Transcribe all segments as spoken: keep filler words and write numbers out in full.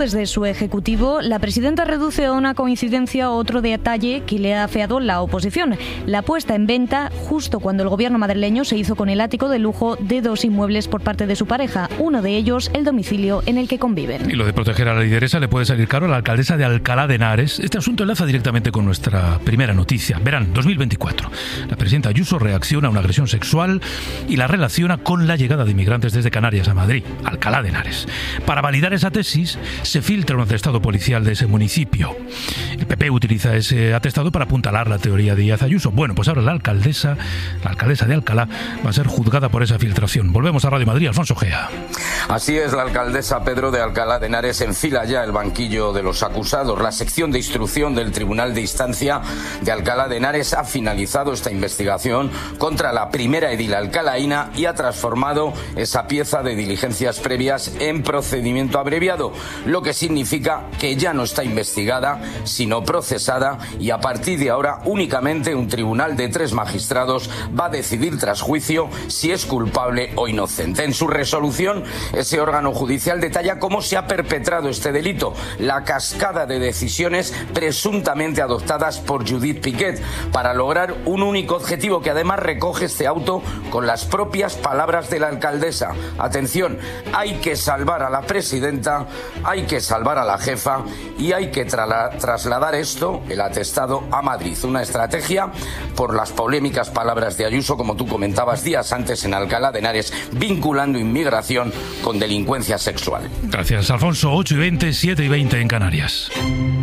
Desde su ejecutivo, la presidenta reduce a una coincidencia otro detalle que le ha afeado la oposición: la puesta en venta justo cuando el gobierno madrileño se hizo con el ático de lujo de dos inmuebles por parte de su pareja, uno de ellos el domicilio en el que conviven. Y lo de proteger a la lideresa le puede salir caro a la alcaldesa de Alcalá de Henares. Este asunto enlaza directamente con nuestra primera noticia. Verán, dos mil veinticuatro. La presidenta Ayuso reacciona a una agresión sexual y la relaciona con la llegada de inmigrantes desde Canarias a Madrid, Alcalá de Henares. Para validar esa tesis, se filtra un atestado policial de ese municipio. El P P utiliza ese atestado para apuntalar la teoría de Díaz Ayuso. Bueno, pues ahora la alcaldesa, la alcaldesa de Alcalá, va a ser juzgada por esa filtración. Volvemos a Radio Madrid, Alfonso Gea. Así es, la alcaldesa Pedro de Alcalá de Henares enfila ya el banquillo de los acusados. La sección de instrucción del Tribunal de Instancia de Alcalá de Henares ha finalizado esta investigación contra la primera edil alcalaína y ha transformado esa pieza de diligencias previas en procedimiento abreviado, lo que significa que ya no está investigada, sino procesada, y a partir de ahora únicamente un tribunal de tres magistrados va a decidir tras juicio si es culpable o inocente. En su resolución, ese órgano judicial detalla cómo se ha perpetrado este delito, la cascada de decisiones presuntamente adoptadas por Judith Piquet para lograr un único objetivo que además recoge este auto con las propias palabras de la alcaldesa. Atención, hay que salvar a la presidenta, hay que salvar a la jefa y hay que tra- trasladar esto, el atestado, a Madrid. Una estrategia por las polémicas palabras de Ayuso, como tú comentabas días antes en Alcalá de Henares, vinculando inmigración con delincuencia sexual. Gracias, Alfonso. ocho y veinte, siete y veinte en Canarias.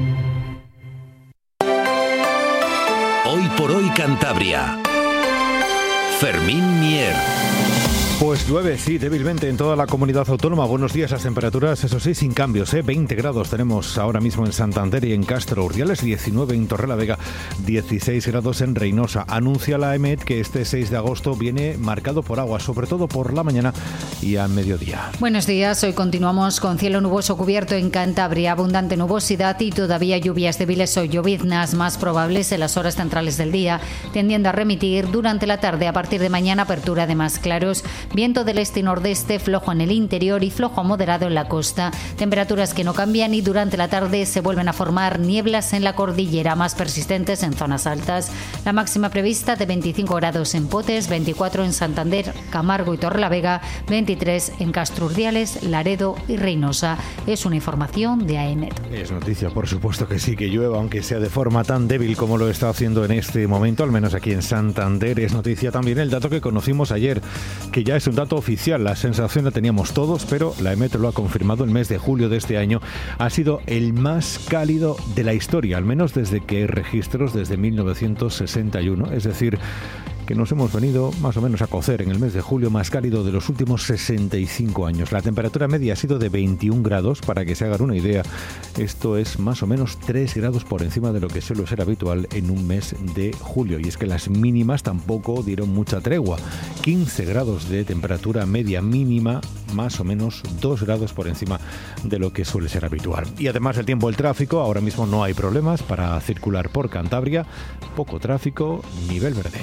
Hoy por hoy Cantabria. Fermín Mier. Pues llueve, sí, débilmente en toda la comunidad autónoma. Buenos días, las temperaturas, eso sí, sin cambios, ¿eh? veinte grados tenemos ahora mismo en Santander y en Castro Urdiales, diecinueve en Torrelavega, dieciséis grados en Reynosa. Anuncia la EMET que este seis de agosto viene marcado por agua, sobre todo por la mañana y al mediodía. Buenos días, hoy continuamos con cielo nuboso cubierto en Cantabria, abundante nubosidad y todavía lluvias débiles o lloviznas más probables en las horas centrales del día, tendiendo a remitir durante la tarde. A partir de mañana, apertura de más claros. Viento del este y nordeste, flojo en el interior y flojo moderado en la costa. Temperaturas que no cambian y durante la tarde se vuelven a formar nieblas en la cordillera, más persistentes en zonas altas. La máxima prevista de veinticinco grados en Potes, veinticuatro en Santander, Camargo y Torrelavega, veintitrés en Castro Urdiales, Laredo y Reynosa. Es una información de AEMET. Es noticia, por supuesto que sí, que llueva, aunque sea de forma tan débil como lo está haciendo en este momento, al menos aquí en Santander. Es noticia también el dato que conocimos ayer, que ya es un dato oficial. La sensación la teníamos todos, pero la EMET lo ha confirmado. El mes de julio de este año ha sido el más cálido de la historia, al menos desde que hay registros desde mil novecientos sesenta y uno. Es decir, que nos hemos venido más o menos a cocer en el mes de julio más cálido de los últimos sesenta y cinco años. La temperatura media ha sido de veintiún grados, para que se hagan una idea. Esto es más o menos tres grados por encima de lo que suele ser habitual en un mes de julio. Y es que las mínimas tampoco dieron mucha tregua. quince grados de temperatura media mínima, más o menos dos grados por encima de lo que suele ser habitual. Y además el tiempo, el tráfico, ahora mismo no hay problemas para circular por Cantabria. Poco tráfico, nivel verde.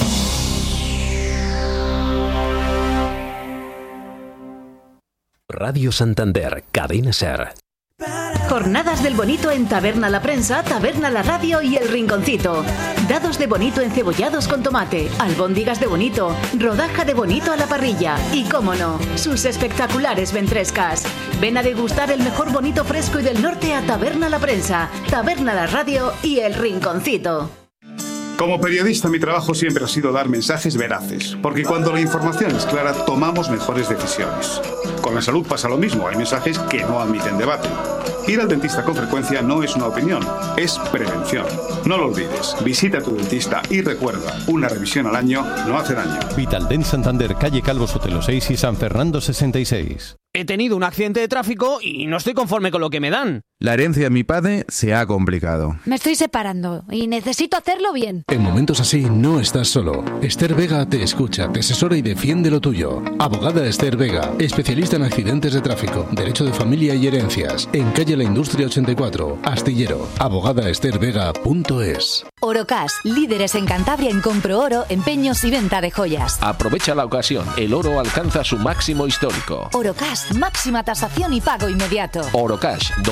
Radio Santander, Cadena Ser. Jornadas del bonito en Taberna La Prensa, Taberna La Radio y El Rinconcito. Dados de bonito encebollados con tomate, albóndigas de bonito, rodaja de bonito a la parrilla y, cómo no, sus espectaculares ventrescas. Ven a degustar el mejor bonito fresco y del norte a Taberna La Prensa, Taberna La Radio y El Rinconcito. Como periodista, mi trabajo siempre ha sido dar mensajes veraces, porque cuando la información es clara, tomamos mejores decisiones. Con la salud pasa lo mismo, hay mensajes que no admiten debate. Ir al dentista con frecuencia no es una opinión, es prevención. No lo olvides, visita a tu dentista y recuerda, una revisión al año no hace daño. Vitaldent Santander, calle Calvo Sotelo seis y San Fernando sesenta y seis. He tenido un accidente de tráfico y no estoy conforme con lo que me dan. La herencia de mi padre se ha complicado. Me estoy separando y necesito hacerlo bien. En momentos así no estás solo. Esther Vega te escucha, te asesora y defiende lo tuyo. Abogada Esther Vega, especialista en accidentes de tráfico, derecho de familia y herencias. En calle La Industria ochenta y cuatro, Astillero. abogada ester vega punto es. Orocash, líderes en Cantabria en compro oro, empeños y venta de joyas. Aprovecha la ocasión, el oro alcanza su máximo histórico. Orocash, máxima tasación y pago inmediato. Orocash,